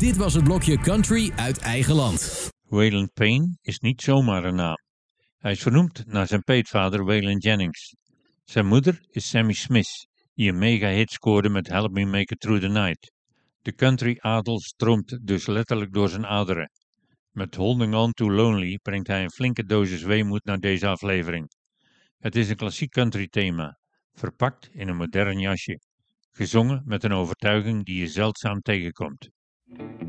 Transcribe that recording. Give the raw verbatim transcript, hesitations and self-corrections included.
Dit was het blokje Country uit eigen land. Waylon Payne is niet zomaar een naam. Hij is vernoemd naar zijn peetvader Waylon Jennings. Zijn moeder is Sammy Smith, die een mega-hit scoorde met Help Me Make It Through the Night. De country-adel stroomt dus letterlijk door zijn aderen. Met Holding On Too Lonely brengt hij een flinke dosis weemoed naar deze aflevering. Het is een klassiek country-thema, verpakt in een modern jasje. Gezongen met een overtuiging die je zeldzaam tegenkomt.